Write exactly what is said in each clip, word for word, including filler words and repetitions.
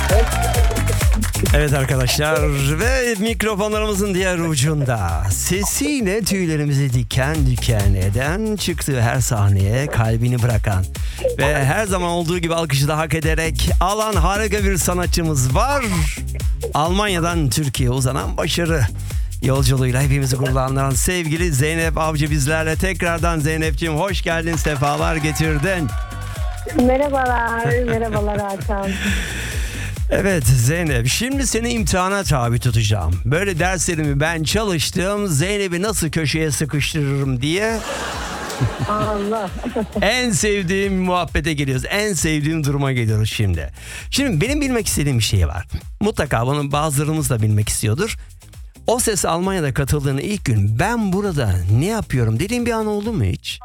Evet arkadaşlar ve mikrofonlarımızın diğer ucunda sesiyle tüylerimizi diken diken eden, çıktığı her sahneye kalbini bırakan ve her zaman olduğu gibi alkışı da hak ederek alan harika bir sanatçımız var. Almanya'dan Türkiye'ye uzanan başarı yolculuğuyla hepimizi gururlandıran sevgili Zeynep Avcı bizlerle. Tekrardan Zeynep'ciğim hoş geldin, sefalar getirdin. Merhabalar, merhabalar Hakan. Evet Zeynep, şimdi seni imtihana tabi tutacağım. Böyle derslerimi ben çalıştım, Zeynep'i nasıl köşeye sıkıştırırım diye. Allah. En sevdiğim muhabbete geliyoruz, en sevdiğim duruma geliyoruz şimdi. Şimdi benim bilmek istediğim bir şey var. Mutlaka bunu bazılarımız da bilmek istiyordur. O Ses Almanya'da katıldığın ilk gün ben burada ne yapıyorum dediğin bir an oldu mu hiç?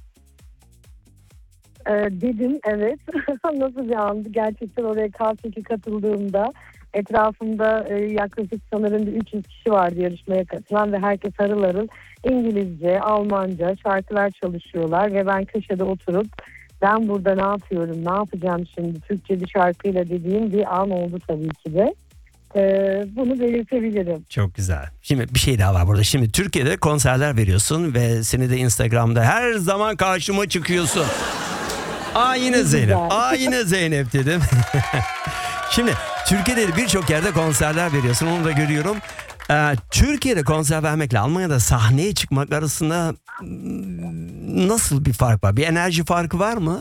Ee, dedim evet. Nasıl bir andı? Gerçekten oraya K sekize katıldığımda etrafımda e, yaklaşık sanırım bir üç yüz kişi vardı yarışmaya katılan ve herkes harıl harıl İngilizce, Almanca şarkılar çalışıyorlar ve ben köşede oturup ben burada ne yapıyorum, ne yapacağım şimdi Türkçe bir şarkıyla dediğim bir an oldu tabii ki de. Ee, bunu belirtebilirim. Çok güzel. Şimdi bir şey daha var burada. Şimdi Türkiye'de konserler veriyorsun ve seni de Instagram'da her zaman karşıma çıkıyorsun. Aa yine Zeynep. Aa yine Zeynep dedim. Şimdi Türkiye'de birçok yerde konserler veriyorsun. Onu da görüyorum. Ee, Türkiye'de konser vermekle Almanya'da sahneye çıkmak arasında nasıl bir fark var? Bir enerji farkı var mı?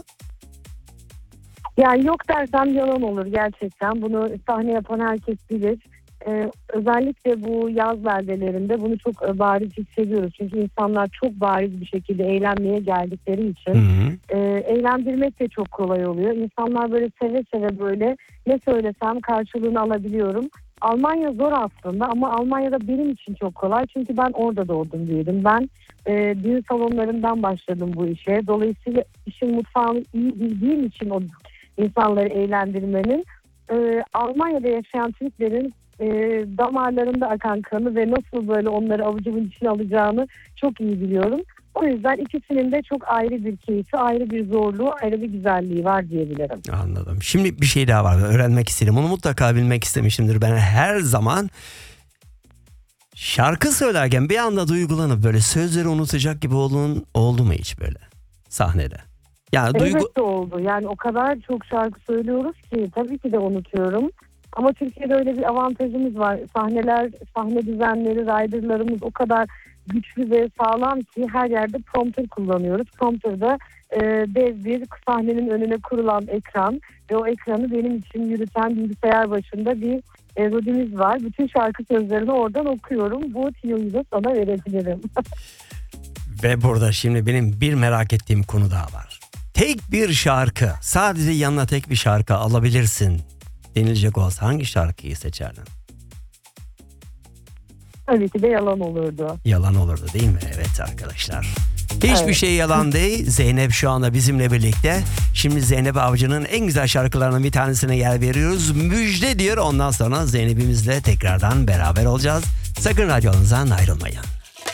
Yani yok dersem yalan olur gerçekten. Bunu sahne yapan herkes bilir. Ee, özellikle bu yaz beldelerinde bunu çok e, bariz hissediyoruz. Çünkü insanlar çok bariz bir şekilde eğlenmeye geldikleri için Hı hı. e, eğlendirmek de çok kolay oluyor. İnsanlar böyle seve seve böyle ne söylesem karşılığını alabiliyorum. Almanya zor aslında ama Almanya'da benim için çok kolay. Çünkü ben orada doğdum büyüdüm. Ben e, düğün salonlarından başladım bu işe. Dolayısıyla işin mutfağını iyi bildiğim için o insanları eğlendirmenin e, Almanya'da yaşayan Türklerin e, damarlarında akan kanı ve nasıl böyle onları avucumun içine alacağını çok iyi biliyorum. O yüzden ikisinin de çok ayrı bir keyfi, ayrı bir zorluğu, ayrı bir güzelliği var diyebilirim. Anladım. Şimdi bir şey daha var. Öğrenmek istedim. Onu mutlaka bilmek istemişimdir. Ben her zaman şarkı söylerken bir anda duygulanıp böyle sözleri unutacak gibi olduğun oldu mu hiç böyle sahnede? Yani Evet duygu... de oldu. Yani o kadar çok şarkı söylüyoruz ki tabii ki de unutuyorum. Ama Türkiye'de öyle bir avantajımız var. Sahneler, sahne düzenleri, riderlarımız o kadar güçlü ve sağlam ki her yerde prompter kullanıyoruz. Prompter'da e, dev bir sahnenin önüne kurulan ekran ve o ekranı benim için yürüten bilgisayar başında bir e, rodimiz var. Bütün şarkı sözlerini oradan okuyorum. Bu tiyoyu da sana verebilirim. Ve burada şimdi benim bir merak ettiğim konu daha var. Tek bir şarkı, sadece yanına tek bir şarkı alabilirsin denilecek olsa hangi şarkıyı seçerdin? Tabii ki de yalan olurdu. Yalan olurdu değil mi? Evet arkadaşlar. Hiçbir Evet. şey yalan değil. Zeynep şu anda bizimle birlikte. Şimdi Zeynep Avcı'nın en güzel şarkılarının bir tanesine yer veriyoruz. Müjde diyor. Ondan sonra Zeynep'imizle tekrardan beraber olacağız. Sakın radyonuzdan ayrılmayın.